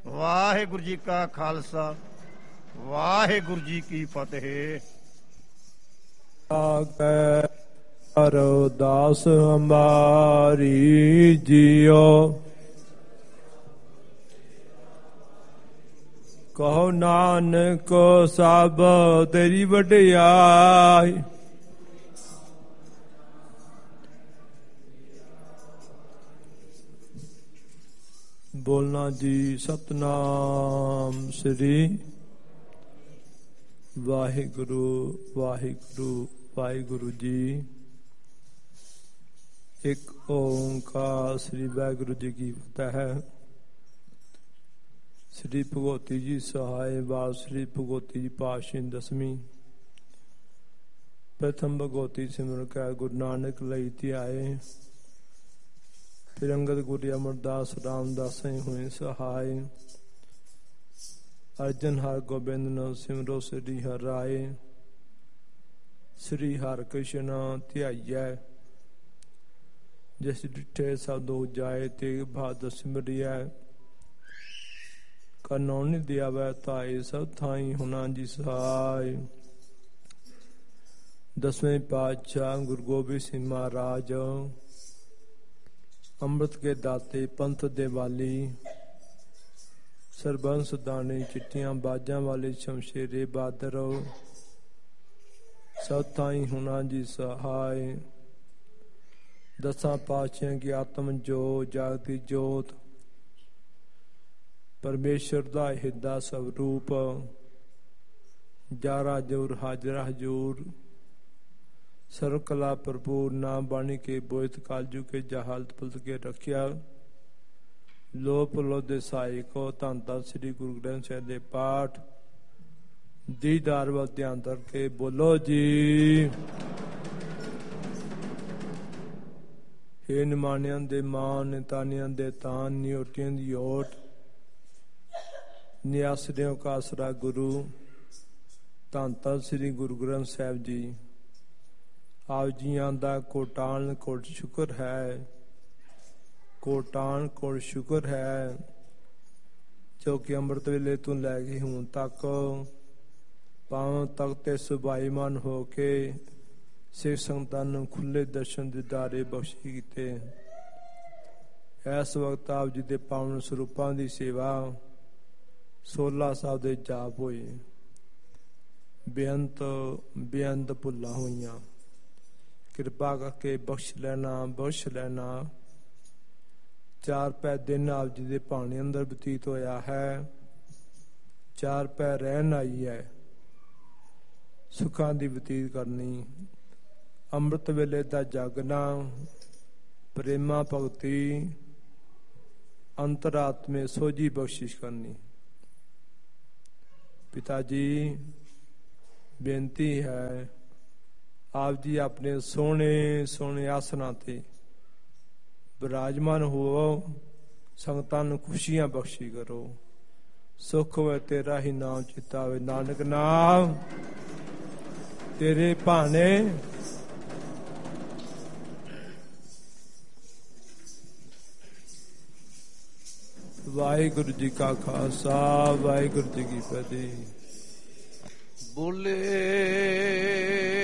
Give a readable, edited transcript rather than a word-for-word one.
ਵਾਹਿਗੁਰੂ ਜੀ ਕਾ ਖਾਲਸਾ, ਵਾਹਿਗੁਰੂ ਜੀ ਕੀ ਫਤਿਹ। ਅਰਦਾਸ ਹਮਾਰੀ ਜੀਓ, ਕਹੋ ਨਾਨਕ ਸਭ ਤੇਰੀ ਵਡਿਆਈ। ਬੋਲਣਾ ਜੀ ਸਤਨਾਮ ਸ੍ਰੀ ਵਾਹਿਗੁਰੂ ਵਾਹਿਗੁਰੂ ਵਾਹਿਗੁਰੂ ਜੀ। ਇੱਕ ਓਂਕਾਰ ਸ੍ਰੀ ਵਾਹਿਗੁਰੂ ਜੀ ਕੀ ਫਤਿਹ ਹੈ। ਸ੍ਰੀ ਭਗਵਤੀ ਜੀ ਸਹਾਇ ਬਾਲ ਸ੍ਰੀ ਭਗਵਤੀ ਜੀ ਪਾਤਸ਼ਾਹੀ ਦਸਵੀਂ। ਪ੍ਰਥਮ ਭਗਵਤੀ ਸਿਮਰਨ ਕੈ ਗੁਰੂ ਨਾਨਕ ਲਈ ਧਿਆਏ, ਫਿਰ ਅੰਗਦ ਗੁਰੂ ਅਮਰਦਾਸ ਰਾਮਦਾਸ ਹੋਏ ਸਹਾਇ। ਅਰਜਨ ਹਰ ਗੋਬਿੰਦ ਨੋ ਸਿਮਰੋ ਸ੍ਰੀ ਹਰਿ ਰਾਏ, ਸ੍ਰੀ ਹਰਿ ਕ੍ਰਿਸ਼ਨ ਧਿਆਈਐ। ਜਿਸ ਡਿਠੇ ਸਭ ਉਜਾਏ ਤੇ ਬਹਾਦਰ ਸਿਮਰਿਐ, ਕਰਨੋ ਨਿਧਿ ਆਵੈ ਧਾਇ ਸਭ ਥਾਈ ਹੁਨਾ ਜੀ ਸਹਾਇ। ਦਸਵੇਂ ਪਾਤਸ਼ਾਹ ਗੁਰੂ ਗੋਬਿੰਦ ਸਿੰਘ ਮਹਾਰਾਜ ਅੰਮ੍ਰਿਤ ਕੇ ਦਾਤੇ ਪੰਥ ਦੇ ਵਾਲੀ, ਸਰਬੰਸ ਦਾਨੀ ਚਿੱਟੀਆਂ ਬਾਜਾਂ ਵਾਲੇ ਸ਼ਮਸ਼ੇਰੇ ਬਾਦਰ, ਸਭ ਥਾਈ ਹੁਨਾ ਜੀ ਸਹਾਇ। ਦਸਾਂ ਪਾਤਸ਼ਾਹਾਂ ਕੀ ਆਤਮ ਜੋ ਜਾਗਦੀ ਜੋਤ, ਪਰਮੇਸ਼ਰ ਦਾ ਹਿਰਦਾ ਸਵਰੂਪ, ਜਾਰਾ ਜੋਰ ਹਾਜ਼ਰਾ ਹਜੂਰ, ਸਰਵ ਕਲਾ ਭਰਪੂਰ ਨਾਮ ਬਾਣੀ ਕੇ ਬੋਇਤ ਕਾਲਜੂ ਕੇ ਜਹਾਲਤ ਪੁਲਤ ਕੇ ਰੱਖਿਆ। ਲੋਪ ਲੋ ਦੇ ਸਾਈ ਕੋ ਧੰਨ ਧੰਨ ਸ੍ਰੀ ਗੁਰੂ ਗ੍ਰੰਥ ਸਾਹਿਬ ਦੇ ਪਾਠ ਦੀਦਾਰ ਵੱਲ ਧਿਆਨ ਧਰ ਕੇ ਬੋਲੋ ਜੀ। ਹੇ ਨਿਮਾਣਿਆਂ ਦੇ ਮਾਨ, ਨਿਤਾਨਿਆਂ ਦੇ ਤਾਨ, ਨਿਓਟਿਆਂ ਦੀ ਓਟ, ਨਿਆਸਰਿਆਂ ਕਾ ਆਸਰਾ ਗੁਰੂ, ਧੰਨ ਧੰਨ ਸ੍ਰੀ ਗੁਰੂ ਗ੍ਰੰਥ ਸਾਹਿਬ ਜੀ। ਆਪ ਜੀਆਂ ਦਾ ਕੋਟਾਨ ਕੋਟ ਸ਼ੁਕਰ ਹੈ, ਕੋਟਾਨ ਕੋਟ ਸ਼ੁਕਰ ਹੈ, ਜੋ ਕਿ ਅੰਮ੍ਰਿਤ ਵੇਲੇ ਤੋਂ ਲੈ ਕੇ ਹੁਣ ਤੱਕ ਪਾਵਨ ਤਖਤ ਤੇ ਸੁਭਾਈਮਾਨ ਹੋ ਕੇ ਸਿੱਖ ਸੰਗਤਾਂ ਨੂੰ ਖੁੱਲੇ ਦਰਸ਼ਨ ਦੀਦਾਰੇ ਬਖਸ਼ੀ ਕੀਤੇ। ਇਸ ਵਕਤ ਆਪ ਜੀ ਦੇ ਪਾਵਨ ਸਰੂਪਾਂ ਦੀ ਸੇਵਾ 16 ਸਾਹਿਬ ਦੇ ਜਾਪ ਹੋਏ, ਬੇਅੰਤ ਭੁੱਲਾਂ ਹੋਈਆਂ। ਕਿਰਪਾ ਕਰਕੇ ਬਖਸ਼ ਲੈਣਾ, ਬਖਸ਼ ਲੈਣਾ। 4 ਪੈ ਦਿਨ ਆਪ ਜੀ ਦੇ ਭਾਣੇ ਅੰਦਰ ਬਤੀਤ ਹੋਇਆ ਹੈ, 4 ਪੈ ਰਹਿਣ ਆਈ ਹੈ, ਸੁੱਖਾਂ ਦੀ ਬਤੀਤ ਕਰਨੀ। ਅੰਮ੍ਰਿਤ ਵੇਲੇ ਦਾ ਜਾਗਣਾ, ਪ੍ਰੇਮਾ ਭਗਤੀ, ਅੰਤਰਾਤਮੇ ਸੋਝੀ ਬਖਸ਼ਿਸ਼ ਕਰਨੀ। ਪਿਤਾ ਜੀ ਬੇਨਤੀ ਹੈ, ਆਪ ਜੀ ਆਪਣੇ ਸੋਹਣੇ ਸੋਹਣੇ ਆਸਨਾਂ ਤੇ ਬਿਰਾਜਮਾਨ ਹੋ, ਸੰਗਤਾਂ ਨੂੰ ਖੁਸ਼ੀਆਂ ਬਖਸ਼ੀ ਕਰੋ। ਸੁਖ ਹੋਵੇ ਤੇਰਾ ਹੀ ਨਾਮ ਚਿਤਾ ਹੋਵੇ, ਨਾਨਕ ਨਾਮ ਤੇਰੇ ਭਾਣੇ। ਵਾਹਿਗੁਰੂ ਜੀ ਕਾ ਖਾਲਸਾ, ਵਾਹਿਗੁਰੂ ਜੀ ਕੀ ਫਤਿਹ। ਬੋਲੇ